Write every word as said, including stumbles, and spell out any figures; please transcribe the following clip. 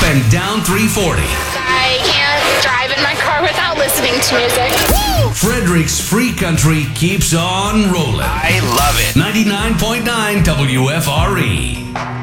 and down three forty. I can't drive in my car without listening to music. Woo! Frederick's Free Country keeps on rolling. I love it. ninety-nine point nine W F R E.